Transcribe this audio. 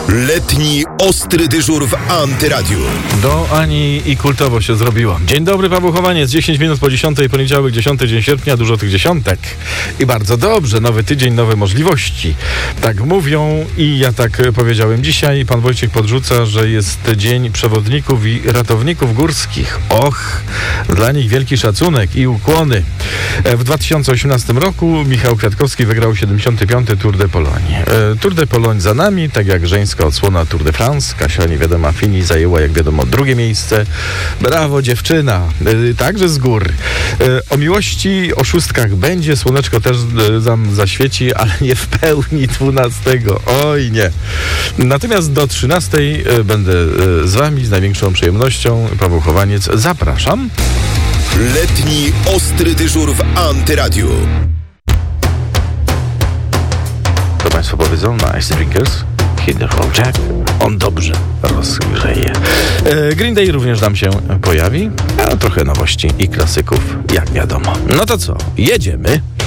Letni ostry dyżur w Antyradiu. Do Ani i kultowo się zrobiło. Dzień dobry, Paweł Chowaniec, 10 minut po 10, poniedziałek, 10 dzień sierpnia, dużo tych dziesiątek. I bardzo dobrze, nowy tydzień, nowe możliwości. Tak mówią i ja tak powiedziałem dzisiaj. Pan Wojciech podrzuca, że jest dzień przewodników i ratowników górskich. Och, dla nich wielki szacunek i ukłony. W 2018 roku Michał Kwiatkowski wygrał 75. Tour de Pologne. Tour de Pologne za nami, tak jak żeńska odsłona Tour de France. Kasia niewiadoma Fini zajęła, jak wiadomo, drugie miejsce. Brawo, dziewczyna, także z gór. O miłości, o szóstkach będzie, słoneczko też nam zaświeci, ale nie w pełni 12. Oj nie. Natomiast do 13 będę z wami z największą przyjemnością. Paweł Chowaniec, zapraszam. Letni ostry dyżur w Antyradiu. To państwo powiedzą na Ice Drinkers. Hit the Roll Jack. On dobrze rozgrzeje. Green Day również nam się pojawi. A trochę nowości i klasyków, jak wiadomo. No to co? Jedziemy.